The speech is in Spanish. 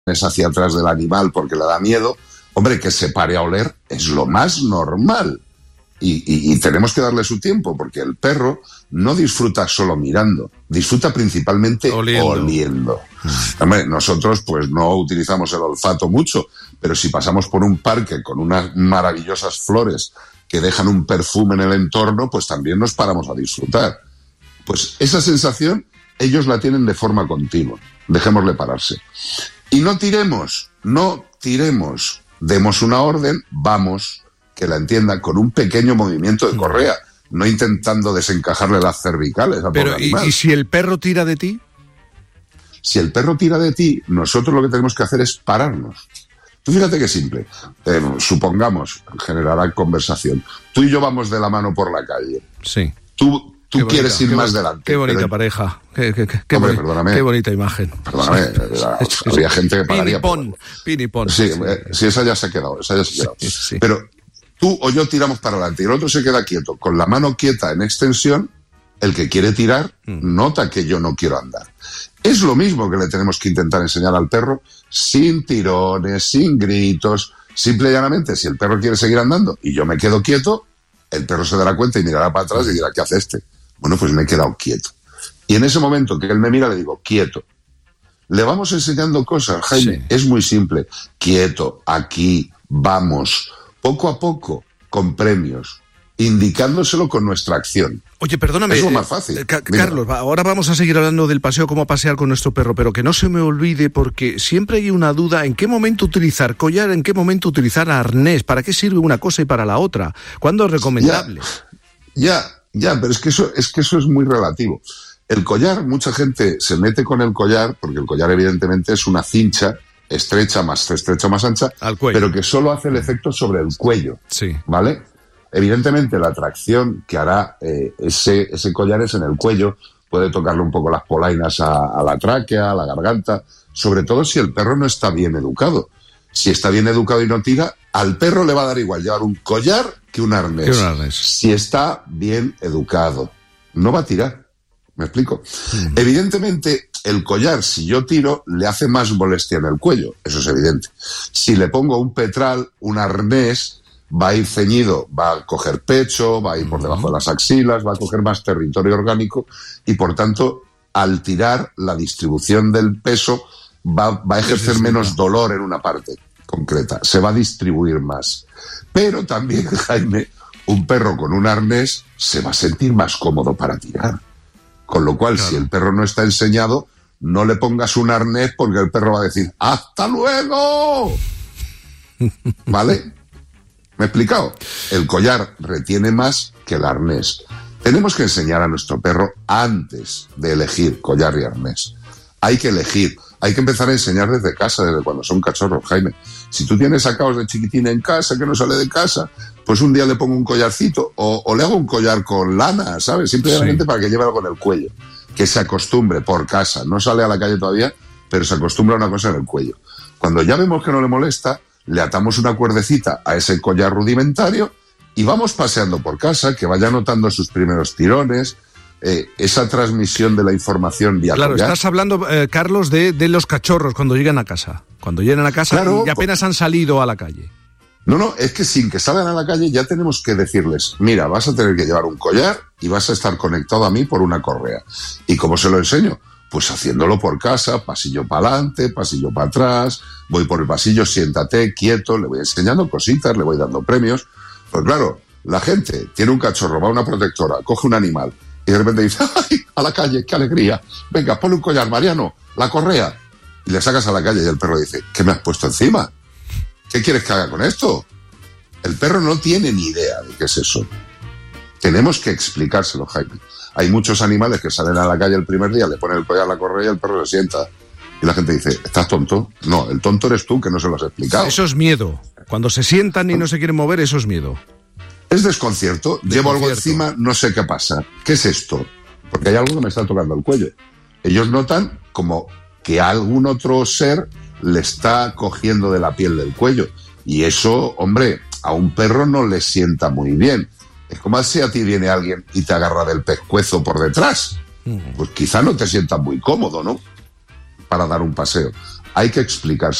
hacia atrás del animal porque le da miedo, hombre, que se pare a oler es lo más normal. Y tenemos que darle su tiempo, porque el perro no disfruta solo mirando, disfruta principalmente oliendo. Hombre, nosotros pues no utilizamos el olfato mucho, pero si pasamos por un parque con unas maravillosas flores que dejan un perfume en el entorno, pues también nos paramos a disfrutar. Pues esa sensación ellos la tienen de forma continua. Dejémosle pararse. Y no tiremos, demos una orden, vamos, que la entienda, con un pequeño movimiento de correa, no intentando desencajarle las cervicales. Pero, ¿y si el perro tira de ti? Si el perro tira de ti, nosotros lo que tenemos que hacer es pararnos. Tú fíjate qué simple. Supongamos, generará conversación. Tú y yo vamos de la mano por la calle. Sí. Tú quieres ir más delante. Qué bonita pareja. Hombre, perdóname. Qué bonita imagen. Perdóname. Habría gente que pararía. Pinipón. Sí, esa ya se ha quedado. Sí. Pero tú o yo tiramos para adelante y el otro se queda quieto, con la mano quieta en extensión. El que quiere tirar nota que yo no quiero andar. Es lo mismo que le tenemos que intentar enseñar al perro, sin tirones, sin gritos. Simple y llanamente, si el perro quiere seguir andando y yo me quedo quieto, el perro se dará cuenta y mirará para atrás y dirá, ¿qué hace este? Bueno, pues me he quedado quieto. Y en ese momento que él me mira, le digo, quieto. Le vamos enseñando cosas, Jaime. Sí. Es muy simple. Quieto, aquí, vamos. Poco a poco, con premios, indicándoselo con nuestra acción. Oye, perdóname. Es lo más fácil. Carlos, ahora vamos a seguir hablando del paseo, cómo pasear con nuestro perro, pero que no se me olvide, porque siempre hay una duda, ¿en qué momento utilizar collar, en qué momento utilizar arnés? ¿Para qué sirve una cosa y para la otra? ¿Cuándo es recomendable? Ya, pero es que eso es muy relativo. El collar, mucha gente se mete con el collar, porque el collar evidentemente es una cincha estrecha, más ancha, al cuello, pero que solo hace el efecto sobre el cuello. Sí. ¿Vale? Evidentemente la tracción que hará ese collar es en el cuello, puede tocarle un poco las polainas a la tráquea, a la garganta, sobre todo si el perro no está bien educado. Si está bien educado y no tira, al perro le va a dar igual llevar un collar que un arnés. Si está bien educado, no va a tirar. ¿Me explico? Evidentemente, el collar, si yo tiro, le hace más molestia en el cuello. Eso es evidente. Si le pongo un petral, un arnés, va a ir ceñido, va a coger pecho, va a ir por debajo de las axilas, va a coger más territorio orgánico y, por tanto, al tirar, la distribución del peso va a ejercer menos dolor en una parte concreta. Se va a distribuir más. Pero también, Jaime, un perro con un arnés se va a sentir más cómodo para tirar. Con lo cual, si el perro no está enseñado, no le pongas un arnés porque el perro va a decir ¡hasta luego! ¿Vale? ¿Me he explicado? El collar retiene más que el arnés. Tenemos que enseñar a nuestro perro antes de elegir collar y arnés. Hay que elegir. Hay que empezar a enseñar desde casa, desde cuando son cachorros, Jaime. Si tú tienes sacados de chiquitín en casa, que no sale de casa, pues un día le pongo un collarcito o le hago un collar con lana, ¿sabes? Simplemente para que lleve algo en el cuello. Que se acostumbre por casa. No sale a la calle todavía, pero se acostumbra a una cosa en el cuello. Cuando ya vemos que no le molesta, le atamos una cuerdecita a ese collar rudimentario y vamos paseando por casa, que vaya notando sus primeros tirones, esa transmisión de la información vía collar. Estás hablando, Carlos, de los cachorros cuando llegan a casa. Cuando llegan a casa y apenas han salido a la calle. No, es que sin que salgan a la calle ya tenemos que decirles, mira, vas a tener que llevar un collar y vas a estar conectado a mí por una correa. ¿Y cómo se lo enseño? Pues haciéndolo por casa, pasillo para adelante, pasillo para atrás, voy por el pasillo, siéntate, quieto, le voy enseñando cositas, le voy dando premios. Pues claro, la gente tiene un cachorro, va a una protectora, coge un animal y de repente dice, ¡ay, a la calle, qué alegría! Venga, ponle un collar, Mariano, la correa. Y le sacas a la calle y el perro dice, ¿qué me has puesto encima? ¿Qué quieres que haga con esto? El perro no tiene ni idea de qué es eso. Tenemos que explicárselo, Jaime. Hay muchos animales que salen a la calle el primer día, le ponen el collar a la correa y el perro se sienta. Y la gente dice, ¿estás tonto? No, el tonto eres tú, que no se lo has explicado. Eso es miedo. Cuando se sientan y no se quieren mover, eso es miedo. Es desconcierto. Llevo algo encima, no sé qué pasa. ¿Qué es esto? Porque hay algo que me está tocando el cuello. Ellos notan como que algún otro ser le está cogiendo de la piel del cuello. Y eso, hombre, a un perro no le sienta muy bien. Es como si a ti viene alguien y te agarra del pescuezo por detrás. Pues quizá no te sientas muy cómodo, ¿no? Para dar un paseo. hay que explicar